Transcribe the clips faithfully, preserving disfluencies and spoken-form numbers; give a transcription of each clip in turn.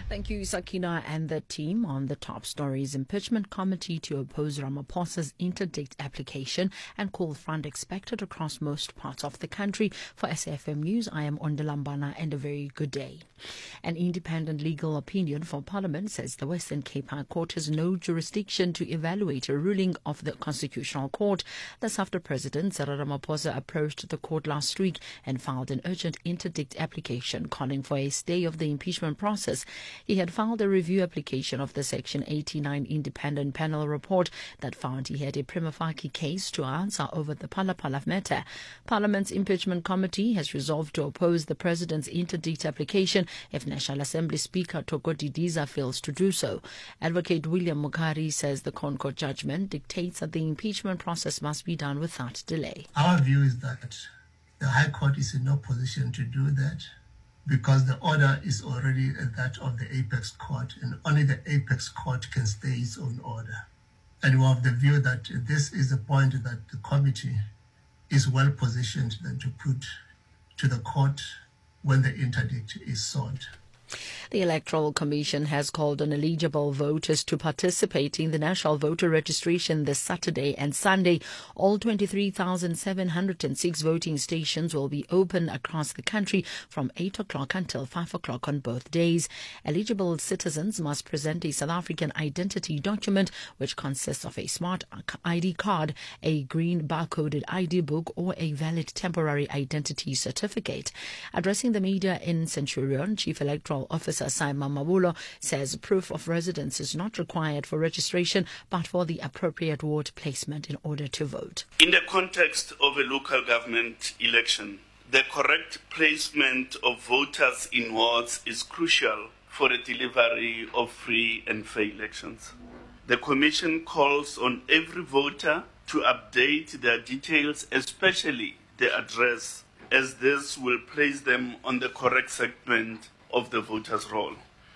Thank you, Sakina and the team. On the top stories, impeachment committee to oppose Ramaphosa's interdict application and cool front expected across most parts of the country. For S A F M News, I am Ondalambana and a very good day. An independent legal opinion for Parliament says the Western Cape High Court has no jurisdiction to evaluate a ruling of the Constitutional Court. That's after President Cyril Ramaphosa approached the court last week and filed an urgent interdict application calling for a stay of the impeachment process. He had filed a review application of the Section eighty-nine independent panel report that found he had a prima facie case to answer over the Phala-Phala matter. Parliament's impeachment committee has resolved to oppose the president's interdict application if National Assembly Speaker Thoko Didiza fails to do so. Advocate William Mukari says the ConCourt judgment dictates that the impeachment process must be done without delay. Our view is that the High Court is in no position to do that, because the order is already that of the Apex Court, and only the Apex Court can stay its own order. And we have the view that this is a point that the committee is well positioned then to put to the court when the interdict is sought. The Electoral Commission has called on eligible voters to participate in the National Voter Registration this Saturday and Sunday. All twenty-three thousand seven hundred six voting stations will be open across the country from eight o'clock until five o'clock on both days. Eligible citizens must present a South African identity document, which consists of a smart I D card, a green barcoded I D book, or a valid temporary identity certificate. Addressing the media in Centurion, Chief Electoral Officer Simon Mabulo says proof of residence is not required for registration, but for the appropriate ward placement in order to vote. In the context of a local government election, the correct placement of voters in wards is crucial for the delivery of free and fair elections. The Commission calls on every voter to update their details, especially the address, as this will place them on the correct segment of the voter's roll.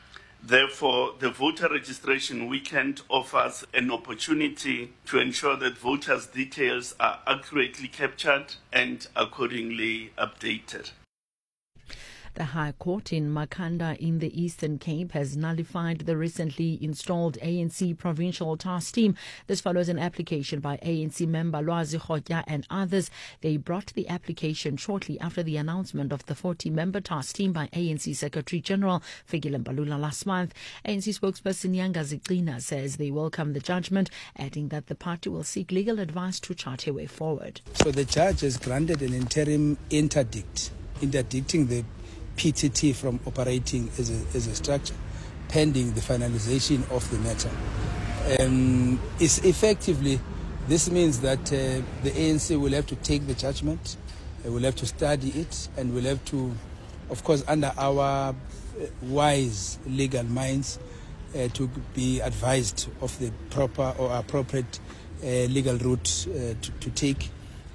Therefore, the voter registration weekend offers an opportunity to ensure that voters' details are accurately captured and accordingly updated. The High Court in Makhanda in the Eastern Cape has nullified the recently installed A N C Provincial Task Team. This follows an application by A N C member Lwazi Khotya and others. They brought the application shortly after the announcement of the forty-member task team by A N C Secretary General Fikile Mbalula last month. A N C spokesperson Nyanga Zigcina says they welcome the judgment, adding that the party will seek legal advice to chart a way forward. So the judge has granted an interim interdict, interdicting the P T T from operating as a, as a structure, pending the finalization of the matter. Um, it's effectively, this means that uh, the A N C will have to take the judgment, uh, will have to study it, and will have to, of course, under our uh, wise legal minds, uh, to be advised of the proper or appropriate uh, legal route uh, to, to take.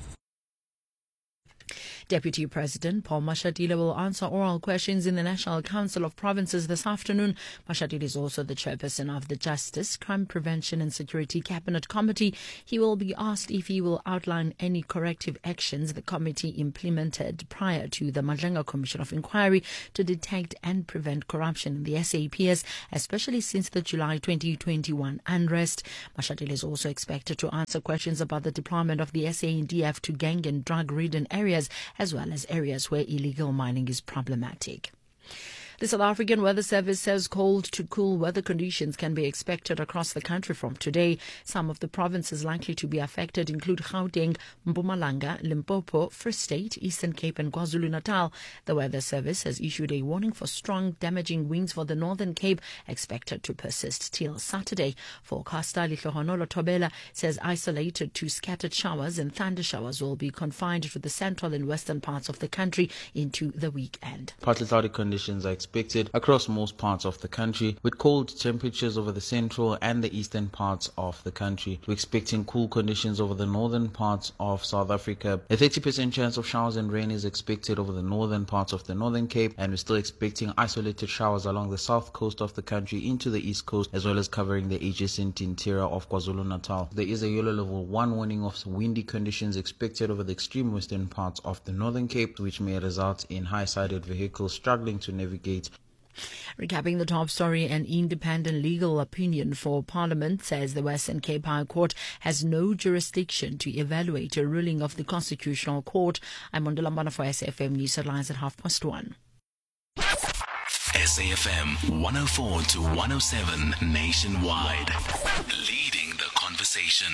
Deputy President Paul Mashatile will answer oral questions in the National Council of Provinces this afternoon. Mashatile is also the chairperson of the Justice, Crime Prevention and Security Cabinet Committee. He will be asked if he will outline any corrective actions the committee implemented prior to the Madlenga Commission of Inquiry to detect and prevent corruption in the S A P S, especially since the July twenty twenty-one unrest. Mashatile is also expected to answer questions about the deployment of the S A N D F to gang and drug-ridden areas, as well as areas where illegal mining is problematic. The South African Weather Service says cold to cool weather conditions can be expected across the country from today. Some of the provinces likely to be affected include Gauteng, Mpumalanga, Limpopo, Free State, Eastern Cape and KwaZulu-Natal. The Weather Service has issued a warning for strong damaging winds for the Northern Cape, expected to persist till Saturday. Forecaster Lihlohonolo Tobela says isolated to scattered showers and thunder showers will be confined to the central and western parts of the country into the weekend. Partly cloudy conditions are expected across most parts of the country, with cold temperatures over the central and the eastern parts of the country. We're expecting cool conditions over the northern parts of South Africa. A thirty percent chance of showers and rain is expected over the northern parts of the Northern Cape, and we're still expecting isolated showers along the south coast of the country into the east coast, as well as covering the adjacent interior of KwaZulu-Natal. There is a yellow level one warning of windy conditions expected over the extreme western parts of the Northern Cape, which may result in high-sided vehicles struggling to navigate Recapping the top story, an independent legal opinion for Parliament says the Western Cape High Court has no jurisdiction to evaluate a ruling of the Constitutional Court. I'm Mondolambana for S A F M News Headlines at half past one. S A F M one oh four to one oh seven nationwide, leading the conversation.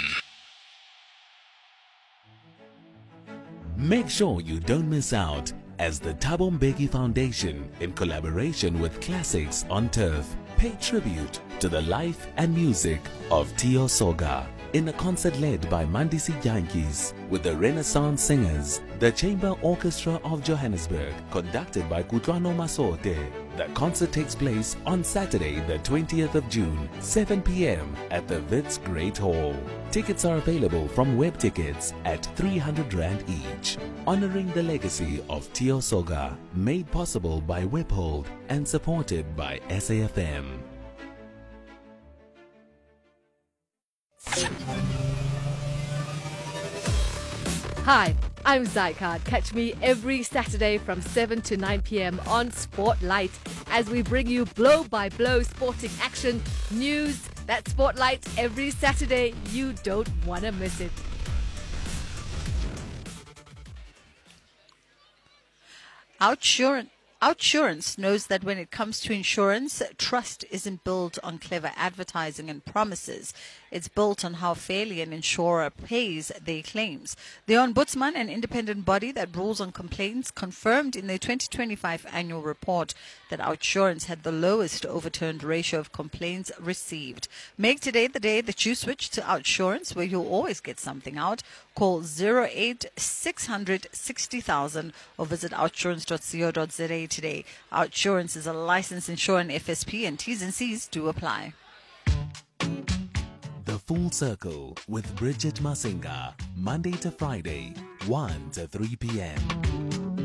Make sure you don't miss out as the Thabo Mbeki Foundation, in collaboration with Classics on Turf, pay tribute to the life and music of Tio Soga in a concert led by Mandisi Yankees with the Renaissance Singers, the Chamber Orchestra of Johannesburg, conducted by Kutlwano Masote. The concert takes place on Saturday, the twentieth of June, seven p m at the Wits Great Hall. Tickets are available from Web Tickets at three hundred rand each. Honoring the legacy of Tio Soga, made possible by Webhold and supported by S A F M. Hi, I'm Zycard. Catch me every Saturday from seven to nine p m on Spotlight as we bring you blow-by-blow sporting action, news. That's Spotlight every Saturday. You don't want to miss it. Outsurance. Outsurance knows that when it comes to insurance, trust isn't built on clever advertising and promises. It's built on how fairly an insurer pays their claims. The Ombudsman, an independent body that rules on complaints, confirmed in their twenty twenty-five annual report that Outsurance had the lowest overturned ratio of complaints received. Make today the day that you switch to Outsurance, where you'll always get something out. Call zero eight six hundred sixty thousand or visit outsurance dot co dot za today. Outsurance is a licensed insurer and F S P, and T's and C's do apply. The Full Circle with Bridget Masinga, Monday to Friday, one to three p m